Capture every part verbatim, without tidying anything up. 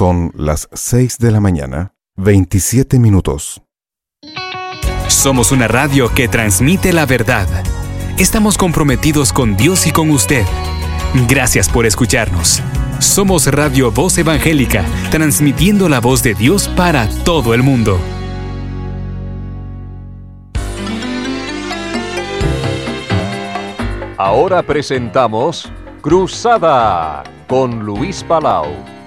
Son las seis de la mañana, veintisiete minutos. Somos una radio que transmite la verdad. Estamos comprometidos con Dios y con usted. Gracias por escucharnos. Somos Radio Voz Evangélica, transmitiendo la voz de Dios para todo el mundo. Ahora presentamos Cruzada con Luis Palau.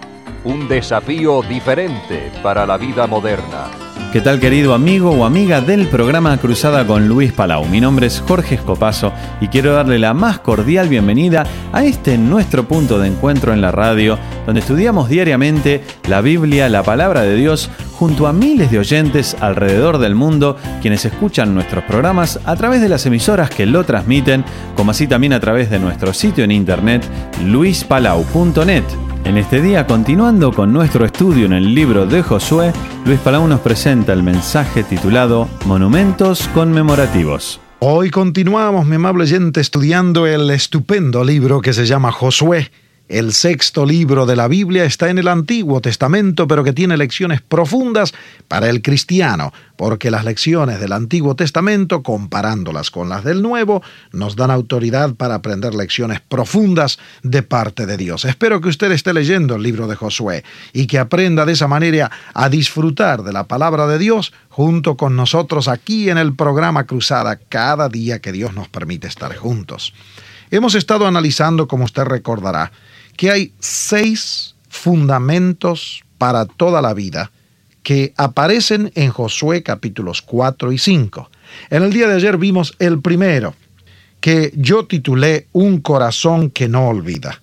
Un desafío diferente para la vida moderna. ¿Qué tal, querido amigo o amiga del programa Cruzada con Luis Palau? Mi nombre es Jorge Escopazo y quiero darle la más cordial bienvenida a este nuestro punto de encuentro en la radio, donde estudiamos diariamente la Biblia, la Palabra de Dios, junto a miles de oyentes alrededor del mundo, quienes escuchan nuestros programas a través de las emisoras que lo transmiten, como así también a través de nuestro sitio en internet, luis palau punto net. En este día, continuando con nuestro estudio en el libro de Josué, Luis Palau nos presenta el mensaje titulado Monumentos Conmemorativos. Hoy continuamos, mi amable oyente, estudiando el estupendo libro que se llama Josué. El sexto libro de la Biblia está en el Antiguo Testamento, pero que tiene lecciones profundas para el cristiano, porque las lecciones del Antiguo Testamento, comparándolas con las del Nuevo, nos dan autoridad para aprender lecciones profundas de parte de Dios. Espero que usted esté leyendo el libro de Josué y que aprenda de esa manera a disfrutar de la palabra de Dios junto con nosotros aquí en el programa Cruzada, cada día que Dios nos permite estar juntos. Hemos estado analizando, como usted recordará, que hay seis fundamentos para toda la vida que aparecen en Josué capítulos cuatro y cinco. En el día de ayer vimos el primero, que yo titulé Un corazón que no olvida.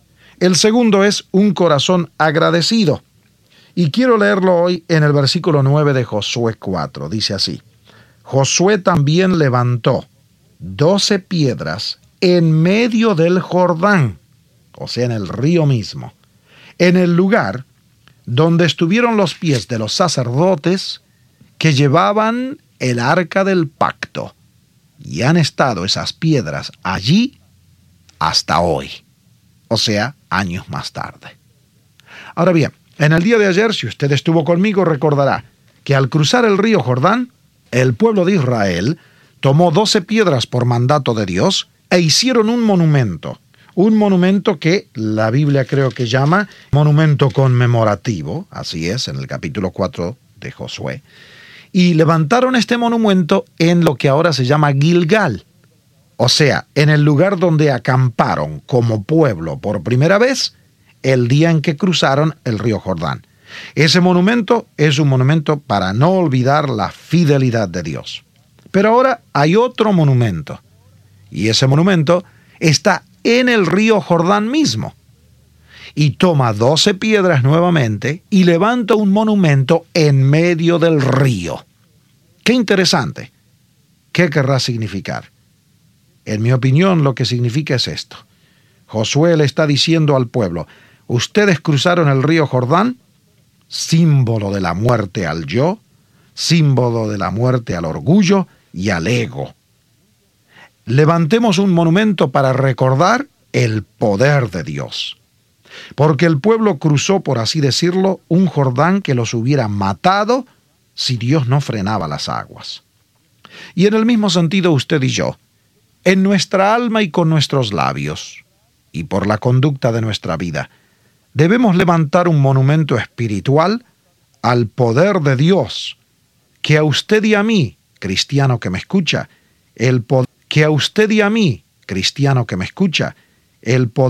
El segundo es un corazón agradecido. Y quiero leerlo hoy en el versículo nueve de Josué cuatro. Dice así: Josué también levantó doce piedras en medio del Jordán, o sea, en el río mismo, en el lugar donde estuvieron los pies de los sacerdotes que llevaban el arca del pacto, y han estado esas piedras allí hasta hoy, o sea, años más tarde. Ahora bien, en el día de ayer, si usted estuvo conmigo, recordará que al cruzar el río Jordán, el pueblo de Israel tomó doce piedras por mandato de Dios e hicieron un monumento. Un monumento que la Biblia creo que llama monumento conmemorativo, así es, en el capítulo cuatro de Josué. Y levantaron este monumento en lo que ahora se llama Gilgal, o sea, en el lugar donde acamparon como pueblo por primera vez el día en que cruzaron el río Jordán. Ese monumento es un monumento para no olvidar la fidelidad de Dios. Pero ahora hay otro monumento, y ese monumento está en el río Jordán mismo. Y toma doce piedras nuevamente y levanta un monumento en medio del río. ¡Qué interesante! ¿Qué querrá significar? En mi opinión, lo que significa es esto. Josué le está diciendo al pueblo: ustedes cruzaron el río Jordán, símbolo de la muerte al yo, símbolo de la muerte al orgullo y al ego. Levantemos un monumento para recordar el poder de Dios. Porque el pueblo cruzó, por así decirlo, un Jordán que los hubiera matado si Dios no frenaba las aguas. Y en el mismo sentido usted y yo, en nuestra alma y con nuestros labios, y por la conducta de nuestra vida, debemos levantar un monumento espiritual al poder de Dios, que a usted y a mí, cristiano que me escucha, el poder que a usted y a mí, cristiano que me escucha, el poder